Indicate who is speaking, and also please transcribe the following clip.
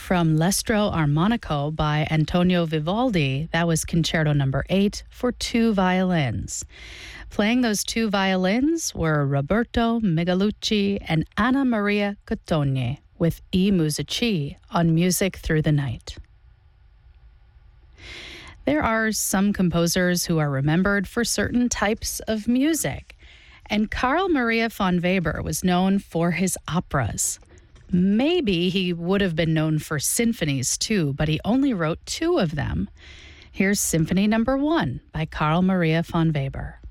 Speaker 1: from L'Estro Armonico by Antonio Vivaldi. That was Concerto Number 8 for 2 violins. Playing those 2 violins were Roberto Migalucci and Anna Maria Cottoni with I Musici on Music Through the Night. There are some composers who are remembered for certain types of music, and Carl Maria von Weber was known for his operas. Maybe he would have been known for symphonies too, but he only wrote 2 of them. Here's Symphony Number 1 by Carl Maria von Weber.